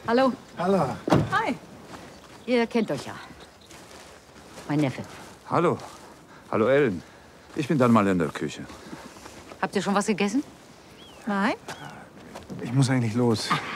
Hallo. Hallo. Hi. Ihr kennt euch ja. Mein Neffe. Hallo. Hallo, Ellen. Ich bin dann mal in der Küche. Habt ihr schon was gegessen? Nein? Ich muss eigentlich los.